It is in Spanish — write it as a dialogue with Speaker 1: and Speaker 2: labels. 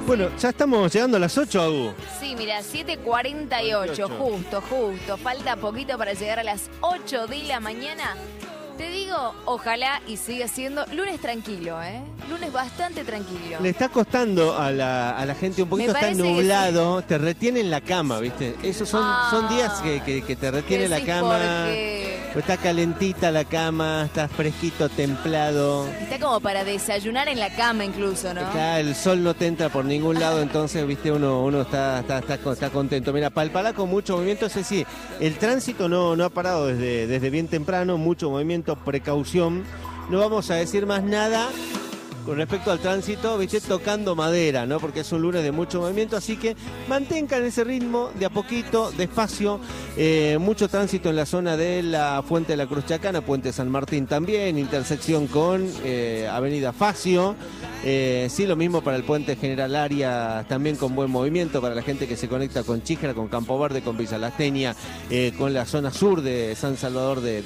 Speaker 1: Bueno, ya estamos llegando a las 8, Agu.
Speaker 2: Sí, mira, 7:48, justo. Falta poquito para llegar a las 8 de la mañana. Te digo, ojalá y siga siendo lunes tranquilo, ¿eh? Lunes bastante tranquilo.
Speaker 1: Le está costando a la gente un poquito, está nublado, te retiene en la cama, ¿viste? Esos son días que te retiene en la cama. Está calentita la cama, está fresquito, templado.
Speaker 2: Está como para desayunar en la cama incluso, ¿no?
Speaker 1: Acá el sol no te entra por ningún lado, entonces, viste, uno está contento. Mira, Palpalá con mucho movimiento, es decir, el tránsito no ha parado desde bien temprano, mucho movimiento, precaución. No vamos a decir más nada con respecto al tránsito, viste, tocando madera, ¿no? Porque es un lunes de mucho movimiento, así que mantengan ese ritmo de a poquito, despacio. Mucho tránsito en la zona de la Fuente de la Cruz Chacana, Puente San Martín también, intersección con Avenida Facio. Sí, lo mismo para el Puente General Arias, también con buen movimiento para la gente que se conecta con Chíjara, con Campo Verde, con Villa Lasteña, con la zona sur de San Salvador de